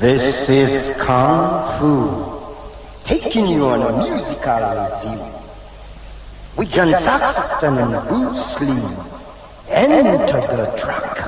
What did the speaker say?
This is Kung Fu, taking you on a musical review. With John Saxon and Bruce Lee, enter the track.